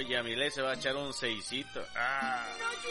Yamile se va a echar un seisito. Ah.